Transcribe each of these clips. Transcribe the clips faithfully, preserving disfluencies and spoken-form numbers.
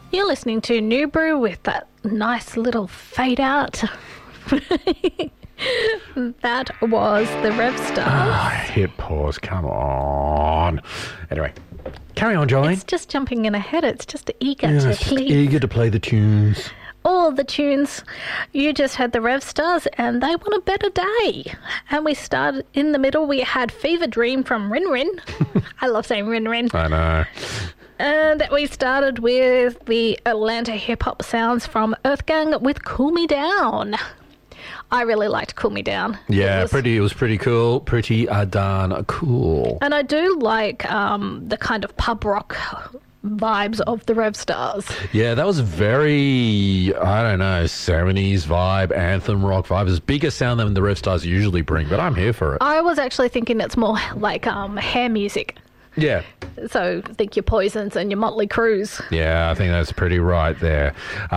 You're listening to New Brew with that nice little fade out. That was the Rev Stars. Oh, hit pause. Come on. Anyway, carry on, Jolene. It's just jumping in ahead. It's just eager Yeah, to it's just please. eager to play the tunes. All the tunes. You just had the Rev Stars and they want a better day. And we started in the middle. We had Fever Dream from Rin Rin. I love saying Rin Rin. I know. And we started with the Atlanta hip hop sounds from Earth Gang with Cool Me Down. I really liked Cool Me Down. Yeah, It was- pretty. It was pretty cool. Pretty uh, darn cool. And I do like um, the kind of pub rock vibes of the Rev Stars. Yeah, that was very, I don't know, seventies vibe, anthem rock vibe. It's bigger sound than the Rev Stars usually bring, but I'm here for it. I was actually thinking it's more like um, hair music. Yeah. So think your Poisons and your Motley Crues. Yeah, I think that's pretty right there.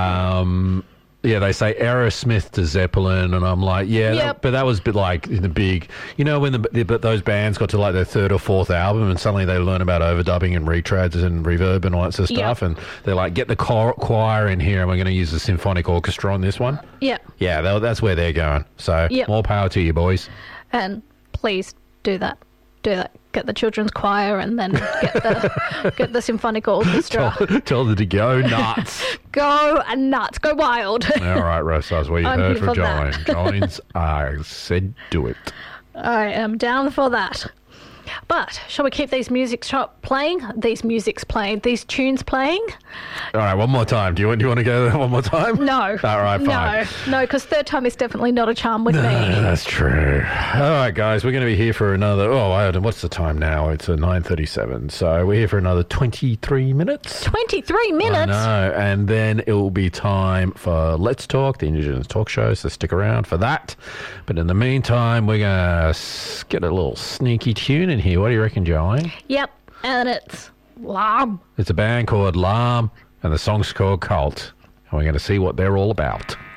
Um, yeah, they say Aerosmith to Zeppelin, and I'm like, yeah, Yep. that, but that was a bit like in the big, you know, when the, but those bands got to like their third or fourth album, and suddenly they learn about overdubbing and retreads and reverb and all that sort of Yep. stuff, and they're like, get the cho- choir in here, and we're going to use the symphonic orchestra on this one. Yeah. Yeah, that, that's where they're going. So Yep. more power to you, boys. And please do that. Do that. Get the children's choir and then get the get the symphonic orchestra. Tell, tell them to go nuts. Go nuts. Go wild. All right, Rose, that's what you I'm heard here from for that. Jolene. Jolene's, I said do it. I am down for that. But shall we keep these music shop playing? These musics playing? These tunes playing? All right, one more time. Do you want? Do you want to go there one more time? No. All right, fine. No, no, because third time is definitely not a charm with me. That's true. All right, guys, we're going to be here for another. Oh, I don't know, what's the time now? It's a nine thirty-seven. So we're here for another twenty-three minutes. twenty-three minutes? I know, and then it will be time for Let's Talk, the Indigenous talk show. So stick around for that. But in the meantime, we're going to get a little sneaky tune in here. What do you reckon, Jolene? Yep, and it's Lam. It's a band called Lam, and the song's called Cult. And we're going to see what they're all about.